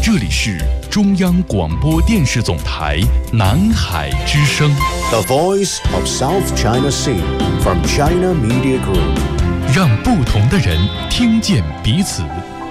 这里是中央广播电视总台南海之声 The Voice of South China Sea from China Media Group， 让不同的人听见彼此。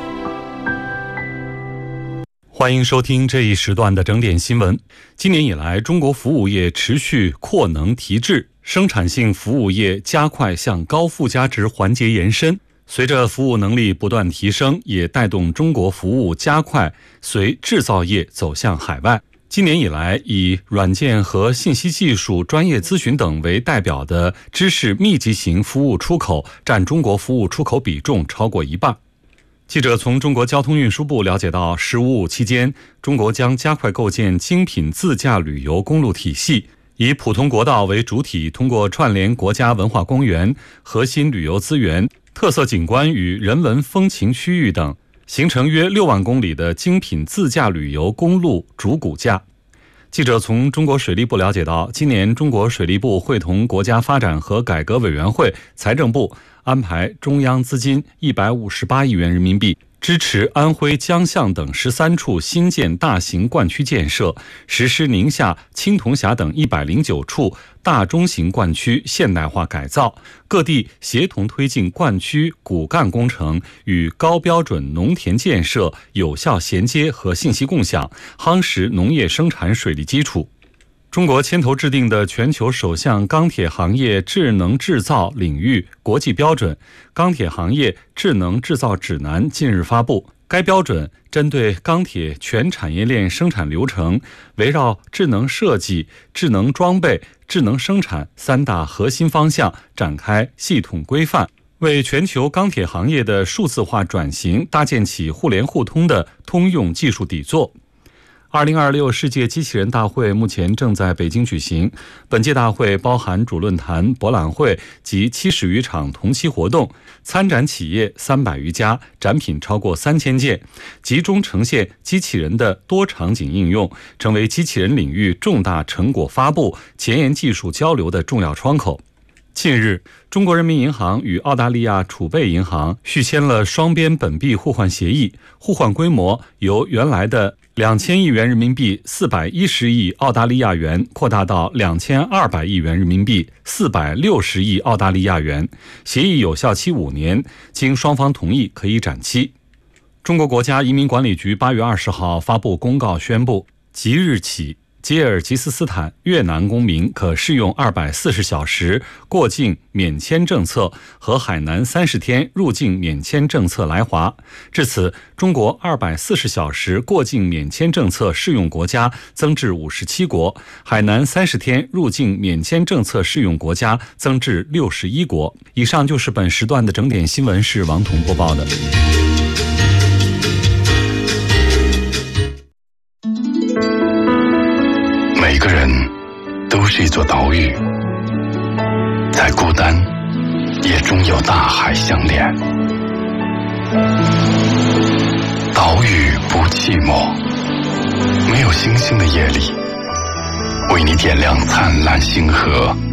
欢迎收听这一时段的整点新闻。今年以来，中国服务业持续扩能提质，生产性服务业加快向高附加值环节延伸。随着服务能力不断提升，也带动中国服务加快随制造业走向海外。今年以来，以软件和信息技术、专业咨询等为代表的知识密集型服务出口占中国服务出口比重超过一半。记者从中国交通运输部了解到，“十五五”期间，中国将加快构建精品自驾旅游公路体系，以普通国道为主体，通过串联国家文化公园、核心旅游资源、特色景观与人文风情区域等，形成约6万公里的精品自驾旅游公路主骨架。记者从中国水利部了解到，今年中国水利部会同国家发展和改革委员会、财政部安排中央资金158亿元人民币，支持安徽、江象等13处新建大型灌区建设，实施宁夏、青铜峡等109处大中型灌区现代化改造，各地协同推进灌区骨干工程与高标准农田建设有效衔接和信息共享，夯实农业生产水利基础。中国牵头制定的全球首项钢铁行业智能制造领域国际标准《钢铁行业智能制造指南》近日发布。该标准针对钢铁全产业链生产流程，围绕智能设计、智能装备、智能生产3大核心方向展开系统规范，为全球钢铁行业的数字化转型搭建起互联互通的通用技术底座。2026世界机器人大会目前正在北京举行，本届大会包含主论坛、博览会及70余场同期活动，参展企业300余家，展品超过3000件，集中呈现机器人的多场景应用，成为机器人领域重大成果发布、前沿技术交流的重要窗口。近日，中国人民银行与澳大利亚储备银行续签了双边本币互换协议，互换规模由原来的2000亿元人民币410亿澳大利亚元扩大到2200亿元人民币460亿澳大利亚元，协议有效期5年，经双方同意可以展期。中国国家移民管理局8月20号发布公告宣布，即日起，吉尔吉斯斯坦、越南公民可适用240小时过境免签政策和海南30天入境免签政策来华。至此，中国240小时过境免签政策适用国家增至57国，海南30天入境免签政策适用国家增至61国。以上就是本时段的整点新闻，是王彤播报的。 每个人都是一座岛屿，再孤单也终有大海相连。岛屿不寂寞，没有星星的夜里，为你点亮灿烂星河。